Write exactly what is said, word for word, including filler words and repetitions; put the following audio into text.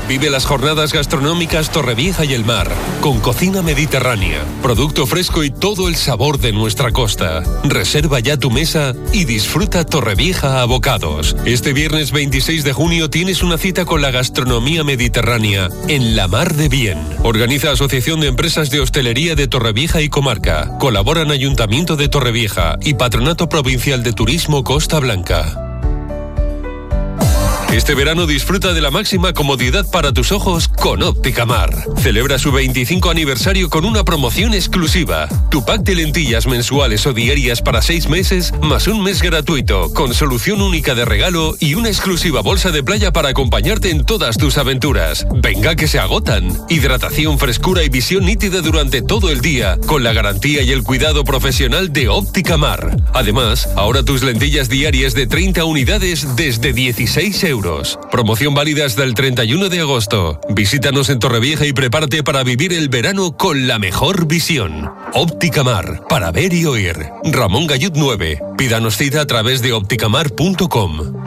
Vive las jornadas gastronómicas Torrevieja y el Mar, con cocina mediterránea, producto fresco y todo el sabor de nuestra costa. Reserva ya tu mesa y disfruta Torrevieja a bocados. Este viernes veintiséis de junio tienes una cita con la gastronomía mediterránea en La Mar de Bien. Organiza Asociación de Empresas de Hostelería de Torrevieja y Comarca. Colaboran Ayuntamiento de Torrevieja y Patronato Provincial de Turismo Costa Blanca. Este verano disfruta de la máxima comodidad para tus ojos con Óptica Mar. Celebra su veinticinco aniversario con una promoción exclusiva. Tu pack de lentillas mensuales o diarias para seis meses, más un mes gratuito, con solución única de regalo y una exclusiva bolsa de playa para acompañarte en todas tus aventuras. Venga que se agotan. Hidratación, frescura y visión nítida durante todo el día, con la garantía y el cuidado profesional de Óptica Mar. Además, ahora tus lentillas diarias de treinta unidades desde dieciséis euros. Promoción válida hasta el treinta y uno de agosto. Visítanos en Torrevieja y prepárate para vivir el verano con la mejor visión. Óptica Mar, para ver y oír. Ramón Gallut nueve. Pídanos cita a través de ópticamar punto com.